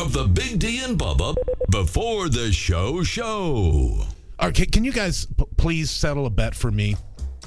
of the Big D and Bubba before the show. All right, can you guys please settle a bet for me?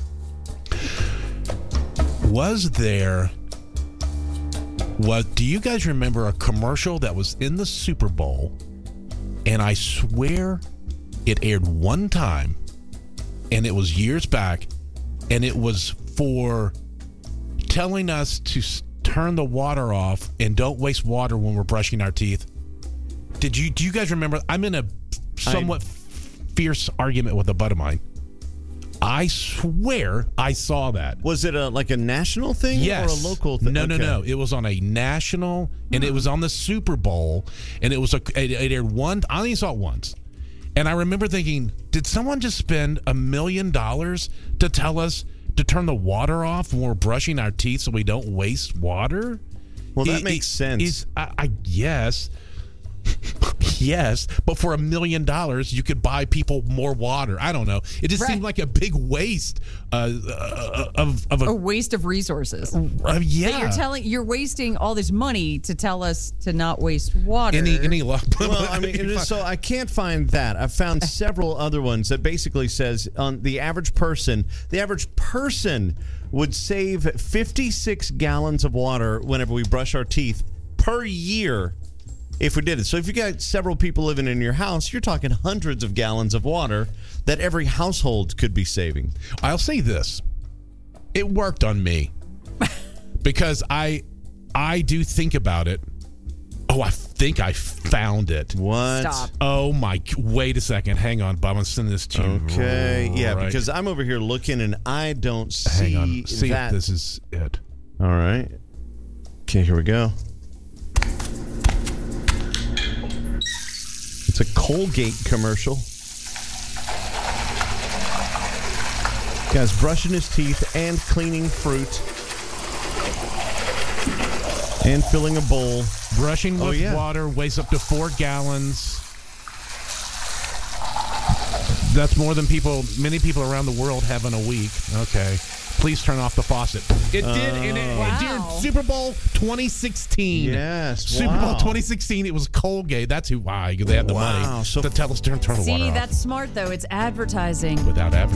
Do you guys remember a commercial that was in the Super Bowl? And I swear it aired one time, and it was years back, and it was for telling us to turn the water off and don't waste water when we're brushing our teeth. Do you guys remember? I'm in a somewhat fierce argument with a bud of mine. I swear I saw that. Was it like a national thing yes. or a local thing? No. It was on a national, and it was on the Super Bowl, and it aired one. I only saw it once. And I remember thinking, did someone just spend $1 million to tell us to turn the water off when we're brushing our teeth so we don't waste water? Well, that makes sense. I guess. Yes, but for $1 million, you could buy people more water. I don't know. It just seemed like a big waste of a waste of resources. Yeah, That you're wasting all this money to tell us to not waste water. Well, I mean, so I can't find that. I've found several other ones that basically says on the average person would save 56 gallons of water whenever we brush our teeth per year. If we did it. So if you got several people living in your house, you're talking hundreds of gallons of water that every household could be saving. I'll say this. It worked on me. Because I do think about it. Oh, I think I found it. What? Stop. Oh, my. Wait a second. Hang on, Bob. I'm going to send this to you. Okay. Yeah, because I'm over here looking and I don't see Hang on. See that. if this is it. All right. Okay, here we go. It's a Colgate commercial. Guy's brushing his teeth and cleaning fruit and filling a bowl. Brushing with water weighs up to 4 gallons. That's more than many people around the world have in a week. Okay. Please turn off the faucet. It did, and it did. Super Bowl 2016. Yes, Super Bowl 2016. It was Colgate. That's who. They had the money to tell us to turn the water off. See, that's smart though. It's advertising. Without advertising.